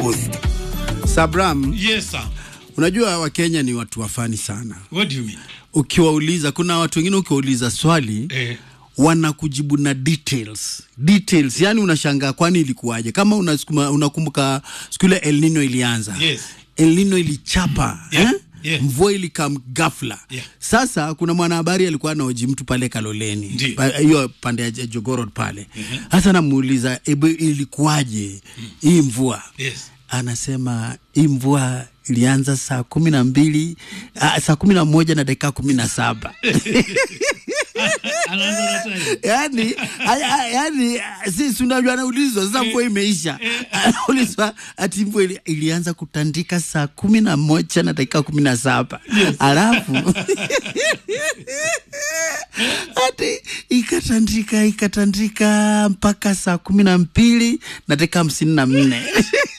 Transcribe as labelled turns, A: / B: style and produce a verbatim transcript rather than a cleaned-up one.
A: Sabram.
B: Yes sir.
A: Unajua wa Kenya ni watu wafani sana.
B: What do you mean?
A: Ukiwauliza, kuna watu wengine ukiwauliza swali
B: eh
A: wanakujibu na details. Details, yani unashangaa kwani ilikuwaje? Kama unasukuma unakumbuka siku ile El Nino ilianza.
B: Yes.
A: El Nino ilichapa,
B: yeah.
A: eh?
B: Yeah.
A: Mvua ilikam ghafla.
B: Yeah.
A: Sasa kuna mwanahabari alikuwa anaoji mtu pale Kaloleni. Hiyo pa, pande ya Jogoo pale. Sasa mm-hmm. namuuliza ebe ilikuwaje mm. hii mvua?
B: Yes.
A: Anasema hii mvua ilianza saa kumi na mbili, saa kumi na moja na dakika kumi na saba. Yani, yani, sisi unajua anaulizwa, sasa mvua imeisha. Anaulizwa ati mvua ilianza kutandika saa kumi na moja na dakika kumi na saba. Alafu, ati ikatandika, ikatandika mpaka saa kumi na mbili na dakika hamsini na nne.